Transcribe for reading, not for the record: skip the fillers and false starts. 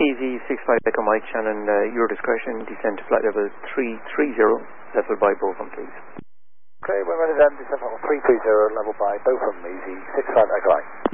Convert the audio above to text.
Easy 65 Echo Mike Shannon, your discretion, descend to flight level 330, level by Beaufort, please. Okay, we're ready then, descend level 330, level by Beaufort, Easy 65 Echo Mike.